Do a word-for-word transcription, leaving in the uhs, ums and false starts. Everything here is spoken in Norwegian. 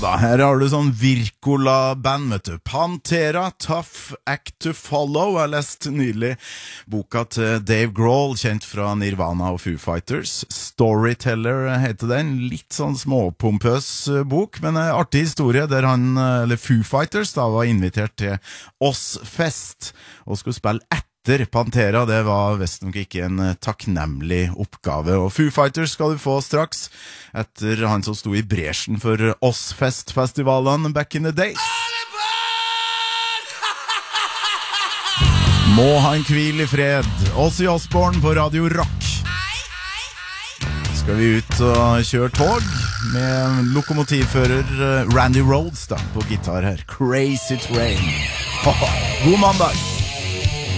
da, her har du sånn Virkola-band, vet du. Pantera, Tough Act to Follow. Jeg har lest nylig boka til Dave Grohl, kjent fra Nirvana og Foo Fighters. Storyteller heter den. Litt sånn småpompøs bok, men en artig historie der han, eller Foo Fighters, da var invitert til Ozzfest og skulle spille etter Pantera. Det var visst nok ikke en takknemlig oppgave, og Foo Fighters skal du få straks etter han som sto i bresjen for Ozzfest-festivalen back in the days. Må han hvile i fred. Ozzy Osbourne på Radio Rock. Skal vi ut og kjøre tog med lokomotivfører Randy Rhoads da, på gitar her. Crazy Train. God mandag!